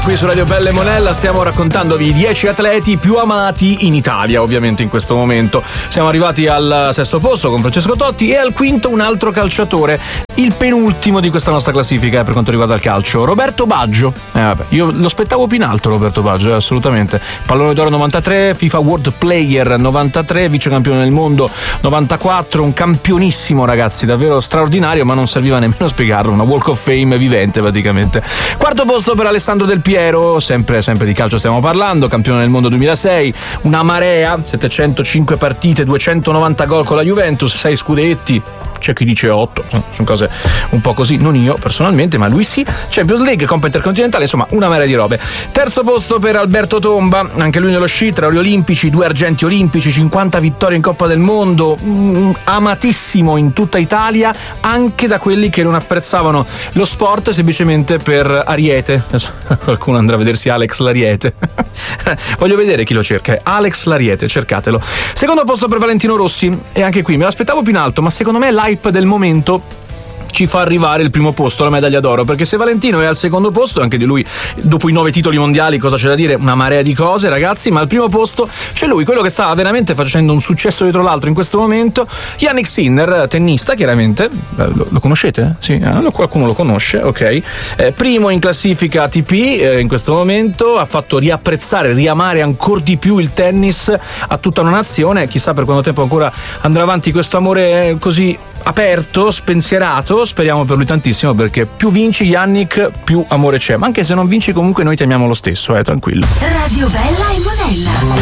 Qui su Radio Belle Monella stiamo raccontandovi i 10 atleti più amati in Italia, ovviamente in questo momento. Siamo arrivati al 6° posto con Francesco Totti e al 5° un altro calciatore, il penultimo di questa nostra classifica per quanto riguarda il calcio, Roberto Baggio. Io lo aspettavo più in alto Roberto Baggio, assolutamente. Pallone d'oro 93, FIFA World Player 93, vice campione del mondo 94, un campionissimo ragazzi, davvero straordinario, ma non serviva nemmeno spiegarlo, una Walk of Fame vivente praticamente. 4° posto per Alessandro Del Piero, sempre di calcio stiamo parlando, campione del mondo 2006, una marea, 705 partite, 290 gol con la Juventus, 6 scudetti, c'è chi dice 8, sono cose un po' così, non io personalmente, ma lui sì. Champions League, Coppa Intercontinentale, insomma una marea di robe. 3° posto per Alberto Tomba, anche lui nello sci, 3 ori olimpici, 2 argenti olimpici, 50 vittorie in Coppa del Mondo, amatissimo in tutta Italia, anche da quelli che non apprezzavano lo sport semplicemente per Ariete. Qualcuno andrà a vedersi Alex Lariete. Voglio vedere chi lo cerca, Alex Lariete, cercatelo. 2° posto per Valentino Rossi, e anche qui me l'aspettavo più in alto, ma secondo me l'hype del momento ci fa arrivare il primo posto, la medaglia d'oro, perché se Valentino è al 2° posto, anche di lui dopo i 9 titoli mondiali cosa c'è da dire, una marea di cose ragazzi, ma al primo posto c'è lui, quello che sta veramente facendo un successo dietro l'altro in questo momento, Jannik Sinner, tennista chiaramente, lo conoscete? Sì, qualcuno lo conosce, ok, primo in classifica ATP in questo momento, ha fatto riapprezzare, riamare ancora di più il tennis a tutta una nazione, chissà per quanto tempo ancora andrà avanti questo amore così aperto, spensierato, speriamo per lui tantissimo, perché più vinci Jannik più amore c'è, ma anche se non vinci comunque noi ti amiamo lo stesso, tranquillo. Radio Bella e Monella.